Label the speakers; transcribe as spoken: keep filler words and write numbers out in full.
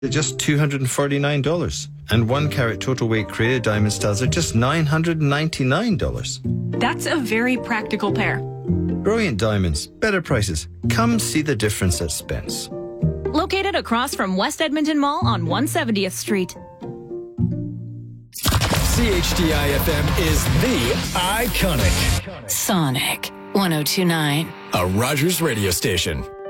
Speaker 1: They're just two hundred forty-nine dollars. And one carat total weight created diamond styles are just nine hundred ninety-nine dollars.
Speaker 2: That's a very practical pair.
Speaker 1: Brilliant diamonds, better prices. Come see the difference at Spence.
Speaker 3: Located across from West Edmonton Mall on one hundred seventieth Street.
Speaker 4: C H D I F M is the iconic
Speaker 5: Sonic one oh two point nine.
Speaker 4: A Rogers radio station.